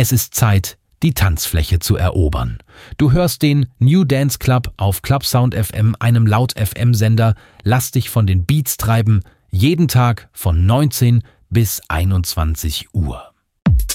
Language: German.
Es ist Zeit, die Tanzfläche zu erobern. Du hörst den New Dance Club auf Clubsound FM, einem Laut-FM-Sender. Lass dich von den Beats treiben, jeden Tag von 19 bis 21 Uhr.